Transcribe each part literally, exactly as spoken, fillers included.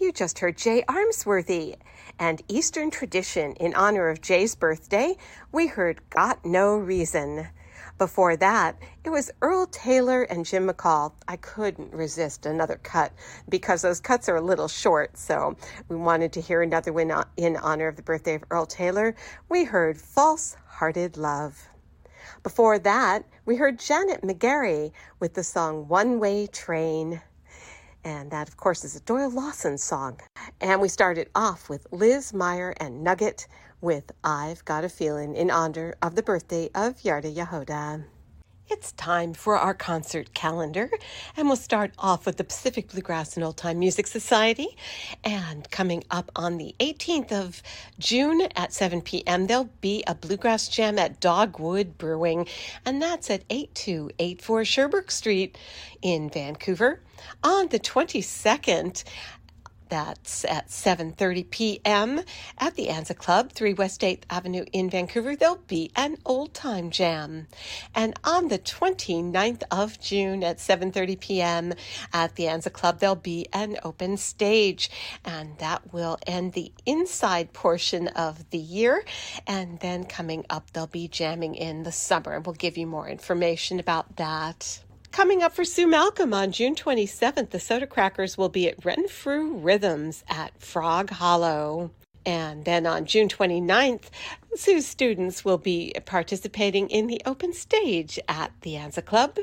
You just heard Jay Armsworthy and Eastern Tradition. In honor of Jay's birthday, we heard Got No Reason. Before that, it was Earl Taylor and Jim McCall. I couldn't resist another cut because those cuts are a little short, so we wanted to hear another one in honor of the birthday of Earl Taylor. We heard False Hearted Love. Before that, we heard Janet McGarry with the song One Way Train. And that, of course, is a Doyle Lawson song. And we started off with Liz Meyer and Nugget with I've Got a Feeling in honor of the birthday of Yarda Yahoda. It's time for our concert calendar, and we'll start off with the Pacific Bluegrass and Old Time Music Society. And coming up on the eighteenth of June at seven p.m., there'll be a Bluegrass Jam at Dogwood Brewing, and that's at eighty-two eighty-four Sherbrooke Street in Vancouver. On the twenty-second, that's at seven thirty p.m. at the Anza Club, three West eighth Avenue in Vancouver. There'll be an old time jam. And on the twenty-ninth of June at seven thirty p.m. at the Anza Club, there'll be an open stage. And that will end the inside portion of the year. And then coming up, they'll be jamming in the summer. And we'll give you more information about that. Coming up for Sue Malcolm on June twenty-seventh, the Soda Crackers will be at Renfrew Rhythms at Frog Hollow. And then on June twenty-ninth, Sue's students will be participating in the open stage at the Anza Club.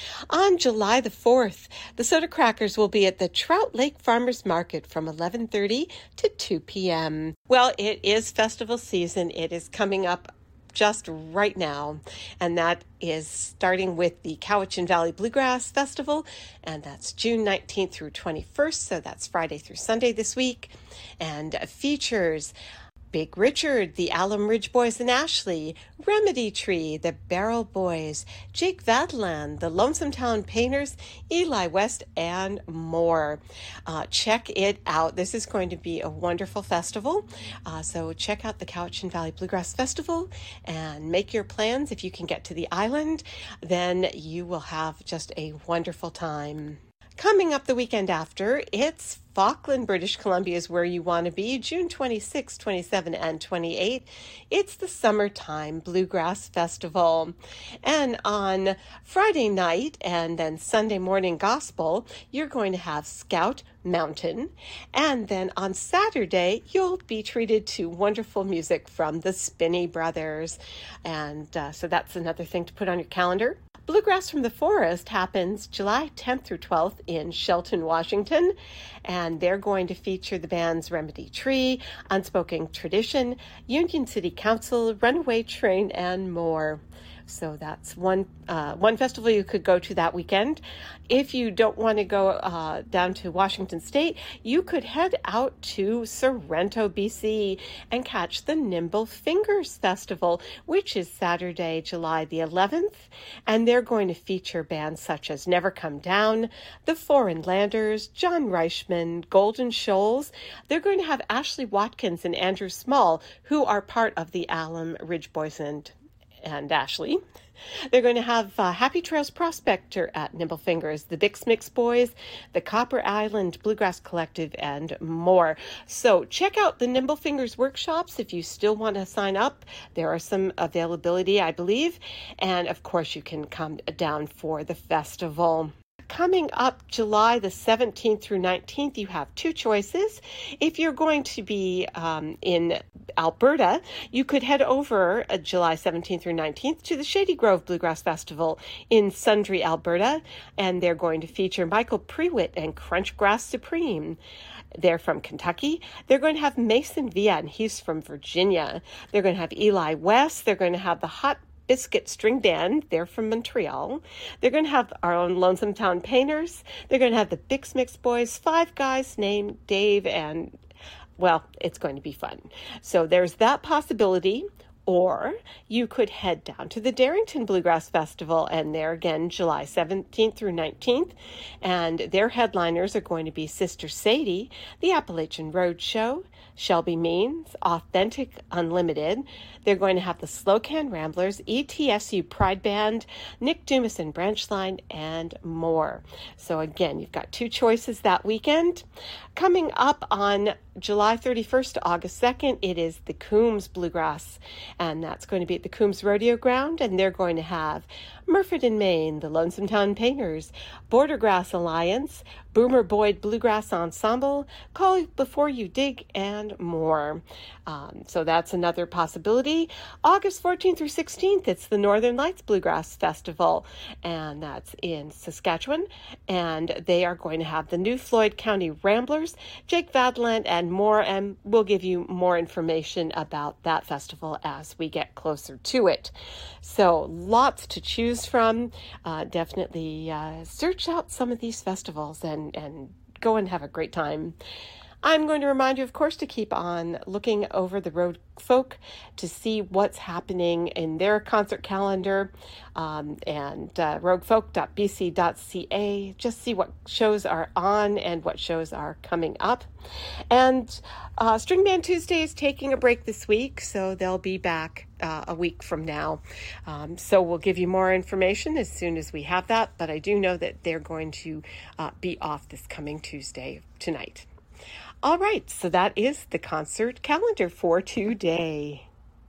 On July the fourth, the Soda Crackers will be at the Trout Lake Farmers Market from eleven thirty to two p.m. Well, it is festival season. It is coming up just right now, and that is starting with the Cowichan Valley Bluegrass Festival, and that's June nineteenth through twenty-first, so that's Friday through Sunday this week, and features Big Richard, the Alum Ridge Boys and Ashley, Remedy Tree, the Barrel Boys, Jake Vadland, the Lonesome Town Painters, Eli West, and more. Uh, check it out. This is going to be a wonderful festival. Uh, so check out the Cowichan Valley Bluegrass Festival and make your plans. If you can get to the island, then you will have just a wonderful time. Coming up the weekend after, it's Falkland, British Columbia is where you want to be, June twenty-sixth, twenty-seventh, and twenty-eighth. It's the Summertime Bluegrass Festival. And on Friday night and then Sunday morning gospel, you're going to have Scout Mountain. And then on Saturday, you'll be treated to wonderful music from the Spinney Brothers. And uh, so that's another thing to put on your calendar. Bluegrass from the Forest happens July tenth through twelfth in Shelton, Washington, and they're going to feature the bands Remedy Tree, Unspoken Tradition, Union City Council, Runaway Train, and more. So that's one uh, one festival you could go to that weekend. If you don't want to go uh, down to Washington State, you could head out to Sorrento, B C and catch the Nimble Fingers Festival, which is Saturday, July the eleventh. And they're going to feature bands such as Never Come Down, The Foreign Landers, John Reichman, Golden Shoals. They're going to have Ashley Watkins and Andrew Small, who are part of the Alum Ridge Boys and and Ashley. They're going to have uh, Happy Trails Prospector at Nimble Fingers, the Bix Mix Boys, the Copper Island Bluegrass Collective, and more. So check out the Nimble Fingers workshops if you still want to sign up. There are some availability, I believe. And of course, you can come down for the festival. Coming up July the seventeenth through nineteenth, you have two choices. If you're going to be um, in Alberta, you could head over uh, July seventeenth through nineteenth to the Shady Grove Bluegrass Festival in Sundre, Alberta, and they're going to feature Michael Prewitt and Crunchgrass Supreme. They're from Kentucky. They're going to have Mason Villa, and he's from Virginia. They're going to have Eli West. They're going to have the Hot Biscuit String Band. They're from Montreal. They're going to have our own Lonesome Town Painters. They're going to have the Bix Mix Boys, five guys named Dave, and, well, it's going to be fun. So there's that possibility. Or you could head down to the Darrington Bluegrass Festival, and there again, July seventeenth through nineteenth. And their headliners are going to be Sister Sadie, the Appalachian Road Show, Shelby Means, Authentic Unlimited. They're going to have the Slow Can Ramblers, E T S U Pride Band, Nick Dumas and Branchline, and more. So again, you've got two choices that weekend. Coming up on July thirty-first to August second, it is the Coombs Bluegrass, and that's going to be at the Coombs Rodeo Ground, and they're going to have Murford and Maine, the Lonesome Town Painters, Border Grass Alliance, Boomer Boyd Bluegrass Ensemble, Call Before You Dig, and more. Um, so that's another possibility. August fourteenth through sixteenth, it's the Northern Lights Bluegrass Festival, and that's in Saskatchewan, and they are going to have the New Floyd County Ramblers, Jake Vadland, and more, and we'll give you more information about that festival as we get closer to it. So lots to choose from. Uh, definitely uh, search out some of these festivals and, and go and have a great time. I'm going to remind you, of course, to keep on looking over the Rogue Folk to see what's happening in their concert calendar, um, and uh, rogue folk dot b c dot c a. Just see what shows are on and what shows are coming up. And uh, String Band Tuesday is taking a break this week, so they'll be back uh, a week from now. Um, so we'll give you more information as soon as we have that, but I do know that they're going to uh, be off this coming Tuesday tonight. All right, so that is the concert calendar for today.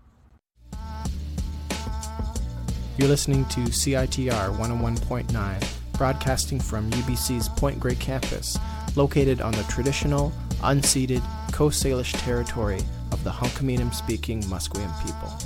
You're listening to C I T R one oh one point nine, broadcasting from U B C's Point Grey campus, located on the traditional, unceded Coast Salish territory of the Hunkaminam-speaking Musqueam people.